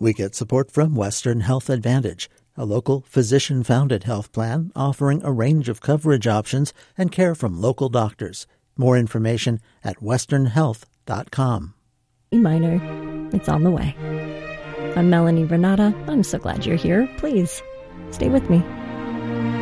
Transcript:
We get support from Western Health Advantage, a local physician-founded health plan offering a range of coverage options and care from local doctors. More information at westernhealth.com. E minor, it's on the way. I'm Melanie Renata. I'm so glad you're here. Please, stay with me.